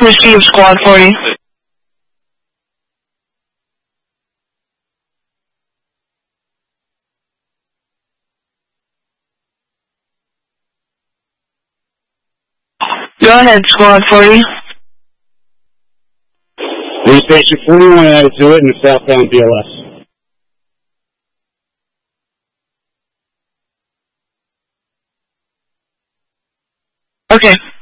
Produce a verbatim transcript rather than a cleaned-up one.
Receive Squad forty. Go ahead, Squad forty. Police Station forty-one added to it in the southbound B L S. Okay.